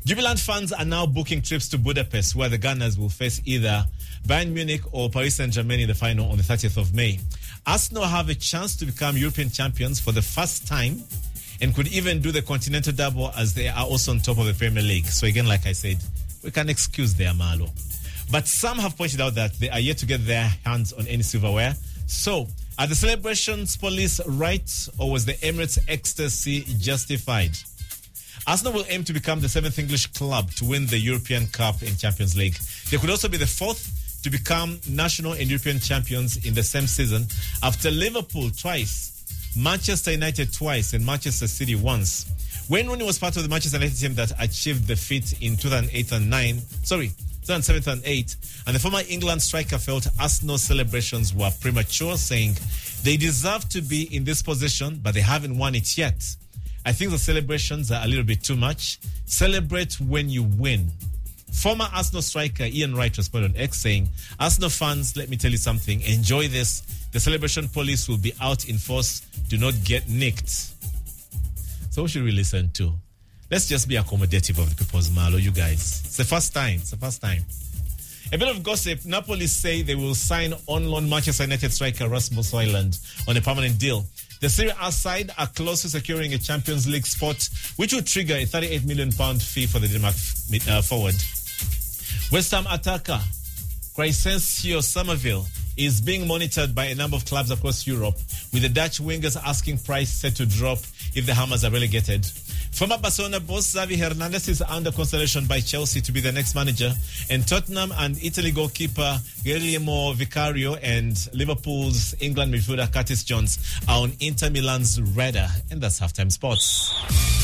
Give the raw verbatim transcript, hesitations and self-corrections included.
Jubilant fans are now booking trips to Budapest, where the Gunners will face either Bayern Munich or Paris Saint-Germain in the final on the thirtieth of May. Arsenal have a chance to become European champions for the first time and could even do the Continental Double, as they are also on top of the Premier League. So again, like I said, we can excuse their malo. But some have pointed out that they are yet to get their hands on any silverware. So, are the celebrations police right, or was the Emirates ecstasy justified? Arsenal will aim to become the seventh English club to win the European Cup and Champions League. They could also be the fourth to become national and European champions in the same season, after Liverpool twice, Manchester United twice, and Manchester City once. Wayne Rooney was part of the Manchester United team that achieved the feat in two thousand eight and nine. Sorry, two thousand seven and eight. And the former England striker felt Arsenal celebrations were premature, saying they deserve to be in this position, but they haven't won it yet. I think the celebrations are a little bit too much. Celebrate when you win. Former Arsenal striker Ian Wright responded on X, saying, Arsenal fans, let me tell you something. Enjoy this. The celebration police will be out in force. Do not get nicked. So who should we listen to? Let's just be accommodative of the people's malo, you guys. It's the first time. It's the first time. A bit of gossip. Napoli say they will sign on-loan Manchester United striker Rasmus Højlund on a permanent deal. The Serie A side are close to securing a Champions League spot, which will trigger a thirty-eight million pounds fee for the Denmark uh, forward. West Ham attacker Crescencio Somerville is being monitored by a number of clubs across Europe, with the Dutch wingers asking price set to drop if the Hammers are relegated. Former Barcelona boss Xavi Hernandez is under consideration by Chelsea to be the next manager, and Tottenham and Italy goalkeeper Guillermo Vicario and Liverpool's England midfielder Curtis Jones are on Inter Milan's radar. And that's Halftime Sports.